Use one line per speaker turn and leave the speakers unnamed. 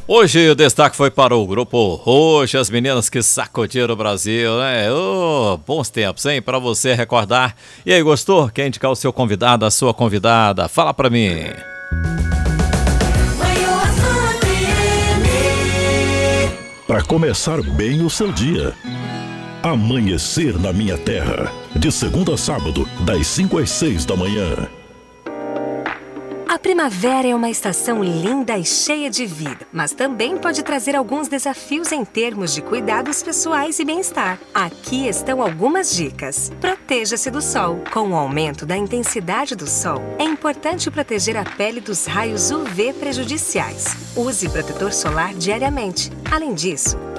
Hoje o destaque foi para o Grupo Roxo, as meninas que sacudiram o Brasil, né? Bons tempos, hein? Para você recordar. E aí, gostou? Quer indicar o seu convidado, a sua convidada? Fala para mim.
Para começar bem o seu dia. Amanhecer na Minha Terra. De segunda a sábado, das 5 às 6 da manhã.
A primavera é uma estação linda e cheia de vida, mas também pode trazer alguns desafios em termos de cuidados pessoais e bem-estar. Aqui estão algumas dicas. Proteja-se do sol. Com o aumento da intensidade do sol, é importante proteger a pele dos raios UV prejudiciais. Use protetor solar diariamente. Além disso,